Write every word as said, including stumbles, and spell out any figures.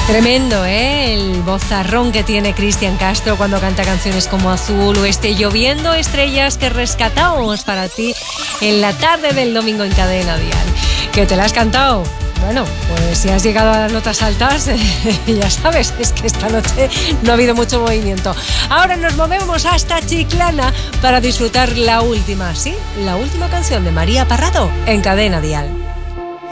Tremendo, ¿eh? El vozarrón que tiene Cristian Castro cuando canta canciones como Azul o este Lloviendo Estrellas que rescatamos para ti en la tarde del domingo en Cadena Dial. ¿Que te la has cantado? Bueno, pues si has llegado a las notas altas, eh, ya sabes, es que esta noche no ha habido mucho movimiento. Ahora nos movemos hasta Chiclana para disfrutar la última, ¿sí? La última canción de María Parrado en Cadena Dial.